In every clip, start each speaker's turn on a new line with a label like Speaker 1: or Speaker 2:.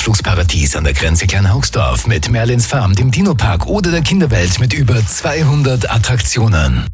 Speaker 1: Ausflugsparadies an der Grenze Kleinhaugsdorf mit Merlins Farm, dem Dino-Park oder der Kinderwelt mit über 200 Attraktionen.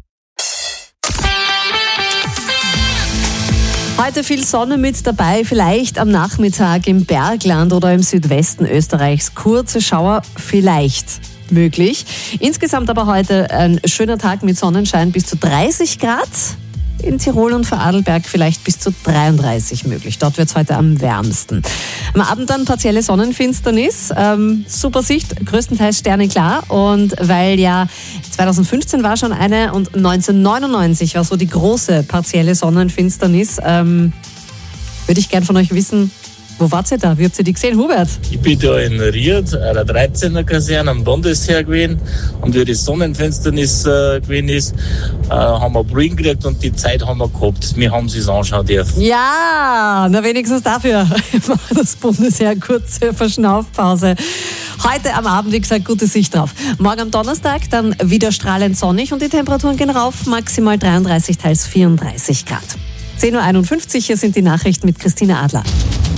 Speaker 2: Heute viel Sonne mit dabei, vielleicht am Nachmittag im Bergland oder im Südwesten Österreichs. Kurze Schauer vielleicht möglich. Insgesamt aber heute ein schöner Tag mit Sonnenschein bis zu 30 Grad. In Tirol und Vorarlberg vielleicht bis zu 33 möglich. Dort wird es heute am wärmsten. Am Abend dann partielle Sonnenfinsternis. Super Sicht, größtenteils sterneklar. Und weil ja 2015 war schon eine und 1999 war so die große partielle Sonnenfinsternis, würde ich gern von euch wissen, wo wart ihr da? Wie habt ihr die gesehen, Hubert?
Speaker 3: Ich bin da in Ried, einer 13er Kaserne am Bundesheer gewesen. Und wie die Sonnenfinsternis gewesen ist, haben wir Brillen gekriegt und die Zeit haben wir gehabt. Wir haben es uns anschauen dürfen.
Speaker 2: Ja, na wenigstens dafür macht das Bundesheer kurze Verschnaufpause. Heute am Abend, wie gesagt, gute Sicht drauf. Morgen am Donnerstag dann wieder strahlend sonnig und die Temperaturen gehen rauf, maximal 33, teils 34 Grad. 10.51 Uhr, hier sind die Nachrichten mit Christina Adler.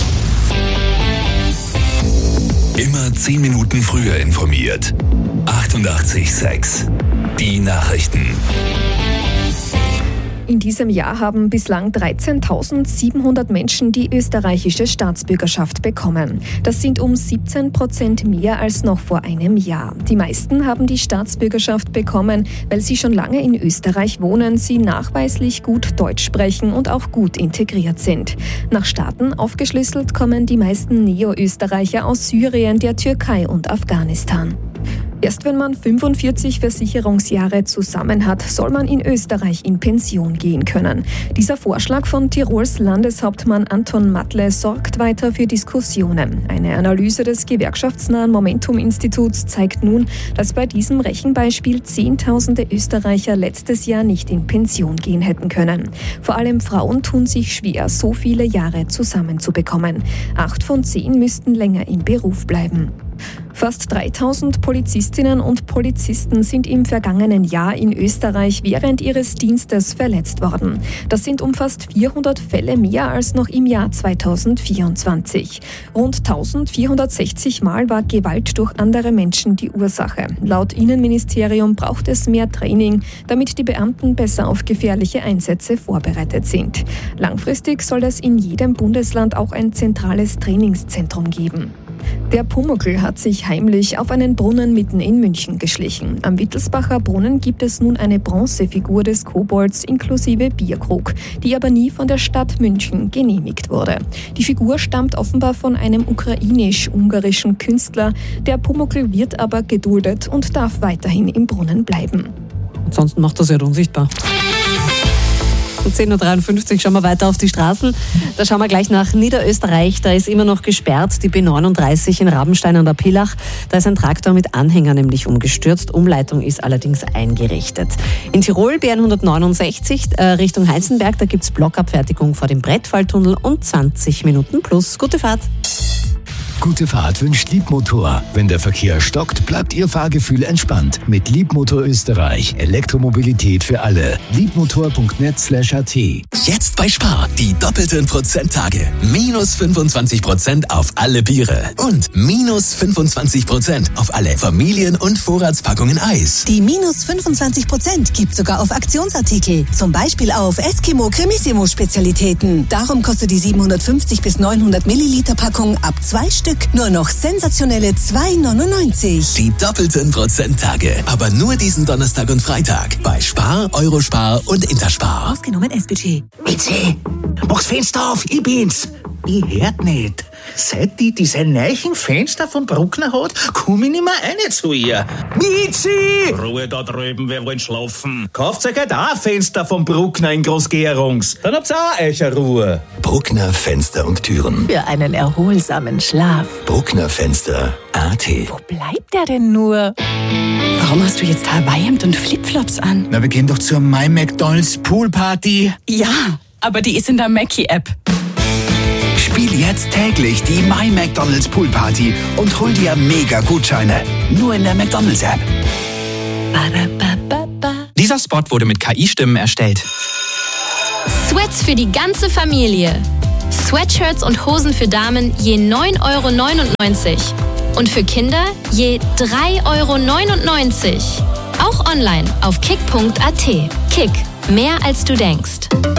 Speaker 1: Immer 10 Minuten früher informiert. 88,6. Die Nachrichten.
Speaker 4: In diesem Jahr haben bislang 13.700 Menschen die österreichische Staatsbürgerschaft bekommen. Das sind um 17% mehr als noch vor einem Jahr. Die meisten haben die Staatsbürgerschaft bekommen, weil sie schon lange in Österreich wohnen, sie nachweislich gut Deutsch sprechen und auch gut integriert sind. Nach Staaten aufgeschlüsselt kommen die meisten Neo-Österreicher aus Syrien, der Türkei und Afghanistan. Erst wenn man 45 Versicherungsjahre zusammen hat, soll man in Österreich in Pension gehen können. Dieser Vorschlag von Tirols Landeshauptmann Anton Matle sorgt weiter für Diskussionen. Eine Analyse des gewerkschaftsnahen Momentum-Instituts zeigt nun, dass bei diesem Rechenbeispiel Zehntausende Österreicher letztes Jahr nicht in Pension gehen hätten können. Vor allem Frauen tun sich schwer, so viele Jahre zusammenzubekommen. 8 von 10 müssten länger im Beruf bleiben. Fast 3.000 Polizistinnen und Polizisten sind im vergangenen Jahr in Österreich während ihres Dienstes verletzt worden. Das sind um fast 400 Fälle mehr als noch im Jahr 2024. Rund 1.460 Mal war Gewalt durch andere Menschen die Ursache. Laut Innenministerium braucht es mehr Training, damit die Beamten besser auf gefährliche Einsätze vorbereitet sind. Langfristig soll es in jedem Bundesland auch ein zentrales Trainingszentrum geben. Der Pumuckl hat sich heimlich auf einen Brunnen mitten in München geschlichen. Am Wittelsbacher Brunnen gibt es nun eine Bronzefigur des Kobolds inklusive Bierkrug, die aber nie von der Stadt München genehmigt wurde. Die Figur stammt offenbar von einem ukrainisch-ungarischen Künstler. Der Pumuckl wird aber geduldet und darf weiterhin im Brunnen bleiben.
Speaker 2: Ansonsten macht das ja unsichtbar. 10.53 Uhr schauen wir weiter auf die Straßen. Da schauen wir gleich nach Niederösterreich. Da ist immer noch gesperrt, die B39 in Rabenstein an der Pillach. Da ist ein Traktor mit Anhänger nämlich umgestürzt. Umleitung ist allerdings eingerichtet. In Tirol B169 Richtung Heizenberg, da gibt es Blockabfertigung vor dem Brettfalltunnel und 20 Minuten plus. Gute Fahrt.
Speaker 1: Gute Fahrt wünscht Liebmotor. Wenn der Verkehr stockt, bleibt Ihr Fahrgefühl entspannt. Mit Liebmotor Österreich. Elektromobilität für alle. Liebmotor.net/at.
Speaker 5: Jetzt bei Spar. Die doppelten Prozenttage. Minus 25% auf alle Biere. Und minus 25% auf alle Familien- und Vorratspackungen Eis.
Speaker 6: Die minus 25% gibt sogar auf Aktionsartikel. Zum Beispiel auf Eskimo Cremissimo Spezialitäten. Darum kostet die 750 bis 900 Milliliter Packung ab 2 Stück nur noch sensationelle 2,99.
Speaker 5: Die doppelten Prozenttage. Aber nur diesen Donnerstag und Freitag. Bei Spar, Eurospar und Interspar.
Speaker 6: Ausgenommen SBG.
Speaker 7: Michi, mach's Fenster auf, ich bin's. Ich hört nicht. Seit die diese neuen Fenster von Bruckner hat, komm ich nicht mehr rein zu ihr. Michi! Ruhe da drüben, wir wollen schlafen. Kauft euch halt auch ein Fenster von Bruckner in Großgärungs. Dann habt's auch euch eine Ruhe.
Speaker 1: Bruckner Fenster und Türen.
Speaker 6: Für einen erholsamen Schlaf.
Speaker 1: Bruckner Fenster AT.
Speaker 6: Wo bleibt der denn nur? Warum hast du jetzt Hawaii-Hemd und Flipflops an?
Speaker 7: Na, wir gehen doch zur My McDonald's Poolparty.
Speaker 6: Ja, aber die ist in der Mackie-App.
Speaker 8: Spiel jetzt täglich die My McDonald's Poolparty und hol dir mega Gutscheine. Nur in der McDonald's App.
Speaker 9: Dieser Spot wurde mit KI-Stimmen erstellt.
Speaker 10: Sweats für die ganze Familie.
Speaker 9: Sweatshirts und Hosen für Damen je 9,99 € und für Kinder je 3,99 €. Auch online auf kick.at. Kick, mehr als du denkst.